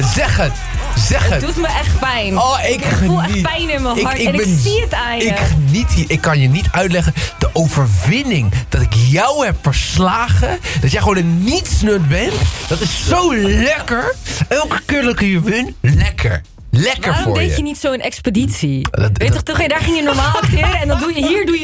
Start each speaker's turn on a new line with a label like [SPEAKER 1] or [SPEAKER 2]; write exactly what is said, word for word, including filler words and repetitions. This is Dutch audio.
[SPEAKER 1] Zeg het. Zeg het.
[SPEAKER 2] Het doet me echt pijn.
[SPEAKER 1] Oh, ik,
[SPEAKER 2] ik voel
[SPEAKER 1] geniet.
[SPEAKER 2] echt pijn in mijn
[SPEAKER 1] Ik,
[SPEAKER 2] hart.
[SPEAKER 1] ik
[SPEAKER 2] en
[SPEAKER 1] ben,
[SPEAKER 2] ik zie het aan je.
[SPEAKER 1] Ik geniet hier. Ik kan je niet uitleggen. De overwinning dat ik jou heb verslagen. Dat jij gewoon een nietsnut bent. Dat is zo lekker. Elke keer dat ik je win. Lekker. Lekker
[SPEAKER 2] Waarom
[SPEAKER 1] voor je.
[SPEAKER 2] deed je niet zo een expeditie?
[SPEAKER 1] Dat-
[SPEAKER 2] Weet
[SPEAKER 1] dat-
[SPEAKER 2] toch, toch, daar ging je normaal acteren en dan doe je hier doe je